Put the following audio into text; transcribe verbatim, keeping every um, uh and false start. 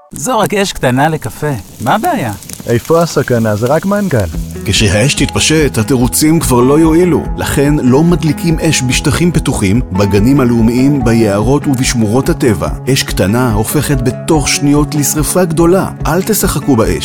זו רק אש קטנה לקפה, מה הבעיה? איפה הסכנה? זה רק מנגל. כשהאש תתפשט, התירוצים כבר לא יועילו. לכן לא מדליקים אש בשטחים פתוחים, בגנים הלאומיים, ביערות ובשמורות הטבע. אש קטנה הופכת בתוך שניות לשרפה גדולה. אל תשחקו באש.